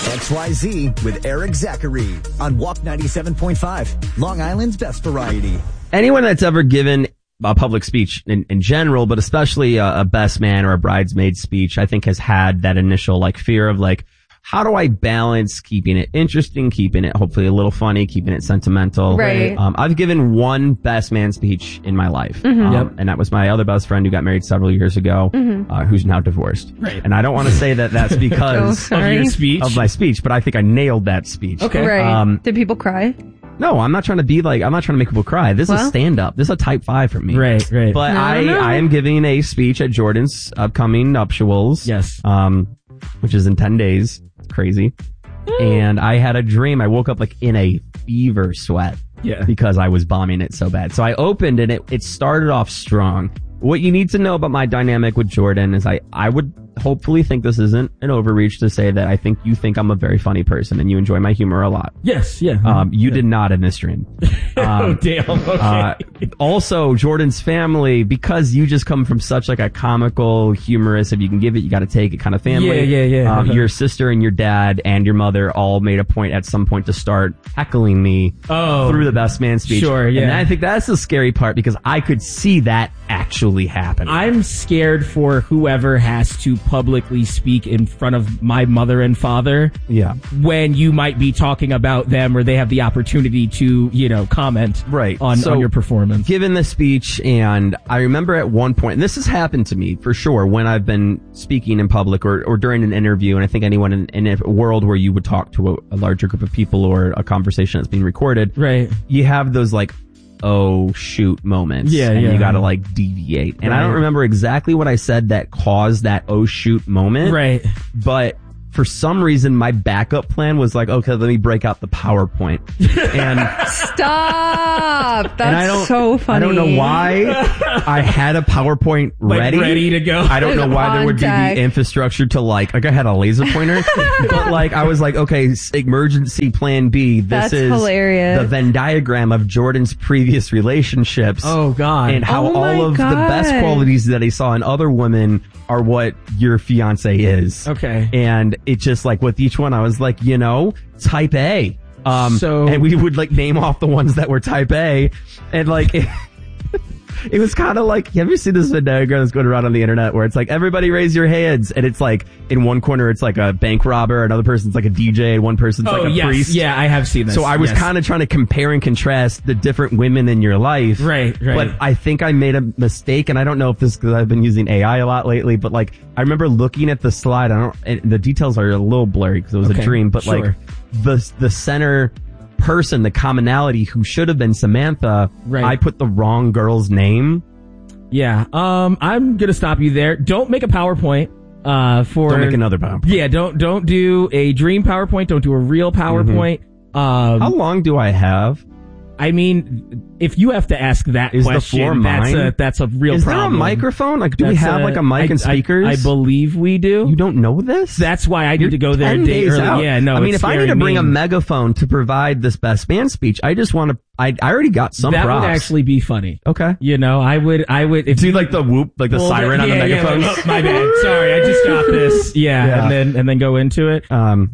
XYZ with Eric Zachary on Walk 97.5, Long Island's best variety. Anyone that's ever given a public speech in general, but especially a best man or a bridesmaid speech, I think has had that initial fear of how do I balance keeping it interesting, keeping it hopefully a little funny, keeping it sentimental? Right. I've given one best man speech in my life. And that was my other best friend who got married several years ago, who's now divorced. Right. And I don't want to say that that's because of your speech. Of my speech, but I think I nailed that speech. Okay. Right. Did people cry? No, I'm not trying to I'm not trying to make people cry. This is stand-up. This is a type 5 for me. Right. But I am giving a speech at Jordan's upcoming nuptials. Yes. Which is in 10 days. Crazy. And I had a dream. I woke up in a fever sweat. Yeah. Because I was bombing it so bad. So I opened and it started off strong. What you need to know about my dynamic with Jordan is I would hopefully think this isn't an overreach to say that I think you think I'm a very funny person and you enjoy my humor a lot. Yes, yeah. You did not in this dream. Oh, damn. Okay. Also, Jordan's family, because you just come from such a comical, humorous, if you can give it, you gotta take it kind of family. Yeah. Your sister and your dad and your mother all made a point at some point to start heckling me through the best man speech. Sure, yeah. And I think that's the scary part because I could see that actually happen. I'm scared for whoever has to publicly speak in front of my mother and father. Yeah. When you might be talking about them or they have the opportunity to, comment on your performance. Given the speech, and I remember at one point, and this has happened to me for sure, when I've been speaking in public or during an interview, and I think anyone in a world where you would talk to a larger group of people or a conversation that's being recorded, you have those oh shoot moments. Yeah, and you gotta deviate. And I don't remember exactly what I said that caused that oh shoot moment. Right. But for some reason my backup plan was okay, let me break out the PowerPoint. And stop. That's so funny. I don't know why I had a PowerPoint ready to go. I don't know why there would be the infrastructure to I had a laser pointer, but I was okay, emergency plan B. This is hilarious. The Venn diagram of Jordan's previous relationships. Oh God. And how all of the best qualities that he saw in other women are what your fiance is. Okay. And it just with each one, I was type A. And we would name off the ones that were type A, and it was kind of have you seen this Venn diagram that's going around on the internet where it's everybody raise your hands, and it's in one corner it's a bank robber, another person's a DJ, and one person's a priest. Yeah, I have seen this. So I was kind of trying to compare and contrast the different women in your life. Right. But I think I made a mistake, and I don't know if this because I've been using AI a lot lately, but I remember looking at the slide, the details are a little blurry because it was a dream, but the center person, the commonality who should have been Samantha, I put the wrong girl's name. Yeah. I'm gonna stop you there. Don't make a PowerPoint. Don't make another PowerPoint. Yeah. Don't do a dream PowerPoint. Don't do a real PowerPoint. How long do I have? I mean, if you have to ask that question, the floor mine? That's a real problem. Is there a microphone? Do we have a mic and speakers? I believe we do. You don't know this? That's why I need to go there a day early. Out. Yeah, no. I mean, if I need to bring a megaphone to provide this best man speech, I just want to. I already got some that props. Would actually be funny. Okay. I would. If do the whoop, the siren on the megaphone. Yeah, my bad. Sorry, I just got this. Yeah, and then go into it.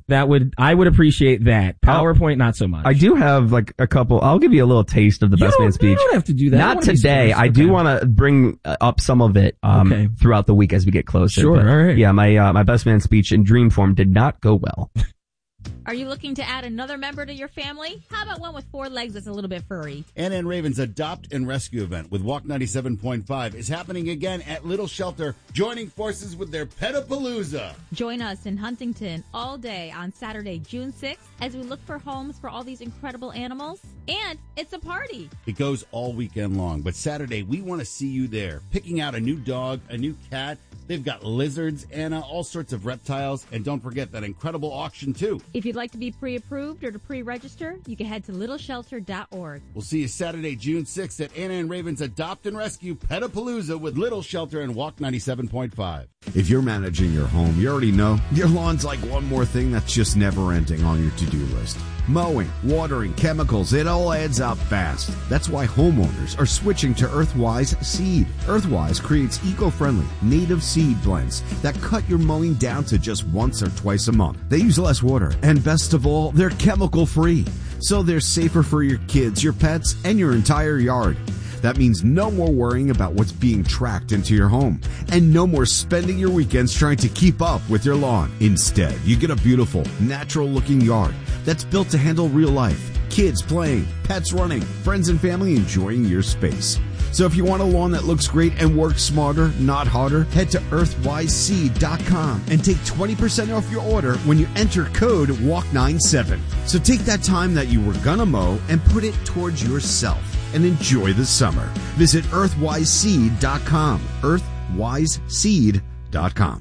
I would appreciate that. PowerPoint, not so much. I do have a couple. I'll give you a little taste of the best man speech. You don't have to do that. Not today. I do want to bring up some of it throughout the week as we get closer. Sure. But, all right. Yeah, my best man speech in dream form did not go well. Are you looking to add another member to your family? How about one with 4 legs that's a little bit furry? Anna and Raven's Adopt and Rescue event with Walk 97.5 is happening again at Little Shelter, joining forces with their Petapalooza. Join us in Huntington all day on Saturday, June 6th, as we look for homes for all these incredible animals. And it's a party. It goes all weekend long, but Saturday we want to see you there, picking out a new dog, a new cat. They've got lizards, Anna, all sorts of reptiles, and don't forget that incredible auction, too. If you'd like to be pre-approved or to pre-register, you can head to littleshelter.org. We'll see you Saturday, June 6th at Anna and Raven's Adopt and Rescue Petapalooza with Little Shelter and Walk 97.5. If you're managing your home, you already know your lawn's like one more thing that's just never ending on your to-do list. Mowing, watering, chemicals, it all adds up fast. That's why homeowners are switching to Earthwise Seed. Earthwise creates eco-friendly, native seed seed blends that cut your mowing down to just once or twice a month. They use less water, and best of all, they're chemical-free. So they're safer for your kids, your pets, and your entire yard. That means no more worrying about what's being tracked into your home, and no more spending your weekends trying to keep up with your lawn. Instead, you get a beautiful, natural-looking yard that's built to handle real life. Kids playing, pets running, friends and family enjoying your space. So if you want a lawn that looks great and works smarter, not harder, head to earthwiseseed.com and take 20% off your order when you enter code WALK97. So take that time that you were gonna mow and put it towards yourself and enjoy the summer. Visit earthwiseseed.com. earthwiseseed.com.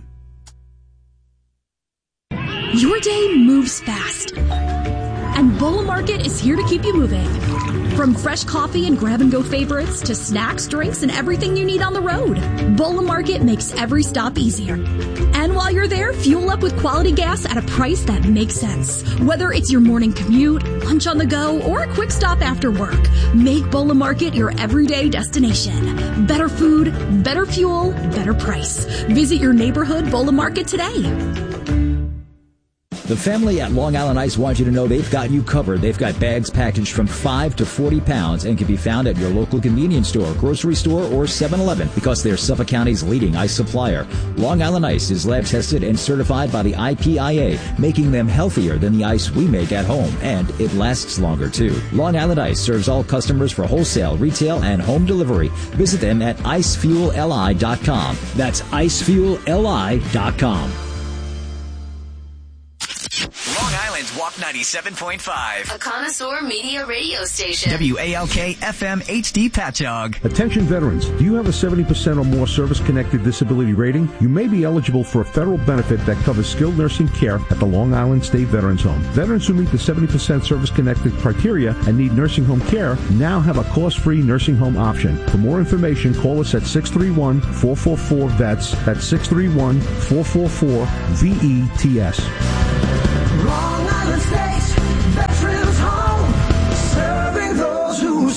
Your day moves fast, and Bola Market is here to keep you moving. From fresh coffee and grab-and-go favorites to snacks, drinks, and everything you need on the road, Bola Market makes every stop easier. And while you're there, fuel up with quality gas at a price that makes sense. Whether it's your morning commute, lunch on the go, or a quick stop after work, make Bola Market your everyday destination. Better food, better fuel, better price. Visit your neighborhood Bola Market today. The family at Long Island Ice wants you to know they've got you covered. They've got bags packaged from 5 to 40 pounds and can be found at your local convenience store, grocery store, or 7-Eleven because they're Suffolk County's leading ice supplier. Long Island Ice is lab tested and certified by the IPIA, making them healthier than the ice we make at home, and it lasts longer too. Long Island Ice serves all customers for wholesale, retail, and home delivery. Visit them at icefuelli.com. That's icefuelli.com. Walk 97.5. A connoisseur media radio station. WALK FM HD Patchogue. Attention veterans, do you have a 70% or more service-connected disability rating? You may be eligible for a federal benefit that covers skilled nursing care at the Long Island State Veterans Home. Veterans who meet the 70% service-connected criteria and need nursing home care now have a cost-free nursing home option. For more information, call us at 631-444-VETS. That's 631-444-VETS. Long Island State Veterans Home, serving those who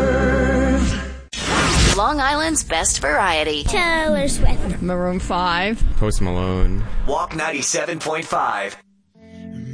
serve. Long Island's best variety. Taylor Swift. Maroon 5. Post Malone. Walk 97.5.